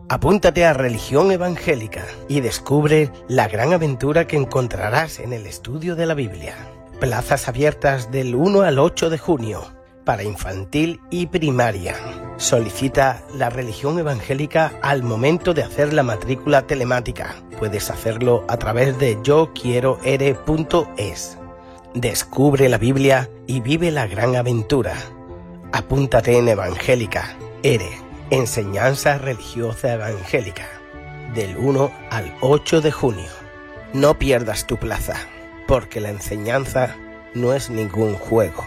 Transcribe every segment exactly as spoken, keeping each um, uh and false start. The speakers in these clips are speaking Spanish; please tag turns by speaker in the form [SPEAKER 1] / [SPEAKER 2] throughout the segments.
[SPEAKER 1] Apúntate a Religión Evangélica y descubre la gran aventura que encontrarás en el estudio de la Biblia. Plazas abiertas del uno al ocho de junio para infantil y primaria. Solicita la Religión Evangélica al momento de hacer la matrícula telemática. Puedes hacerlo a través de yo quiero ere punto es. Descubre la Biblia y vive la gran aventura. Apúntate en Evangélica, Ere. Enseñanza Religiosa Evangélica, del uno al ocho de junio. No pierdas tu plaza, porque la enseñanza no es ningún juego.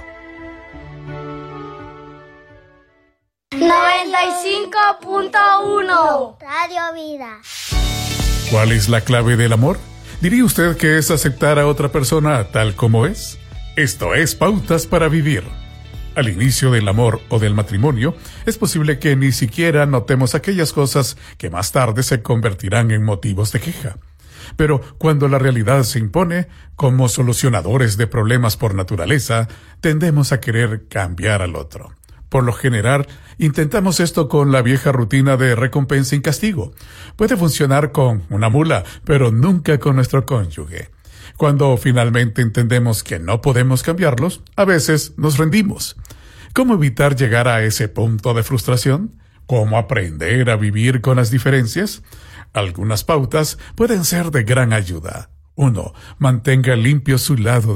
[SPEAKER 2] noventa y cinco punto uno Radio Vida.
[SPEAKER 3] ¿Cuál es la clave del amor? ¿Diría usted que es aceptar a otra persona tal como es? Esto es Pautas para Vivir. Al inicio del amor o del matrimonio, es posible que ni siquiera notemos aquellas cosas que más tarde se convertirán en motivos de queja. Pero cuando la realidad se impone, como solucionadores de problemas por naturaleza, tendemos a querer cambiar al otro. Por lo general, intentamos esto con la vieja rutina de recompensa y castigo. Puede funcionar con una mula, pero nunca con nuestro cónyuge. Cuando finalmente entendemos que no podemos cambiarlos, a veces nos rendimos. ¿Cómo evitar llegar a ese punto de frustración? ¿Cómo aprender a vivir con las diferencias? Algunas pautas pueden ser de gran ayuda. uno. Mantenga limpio su lado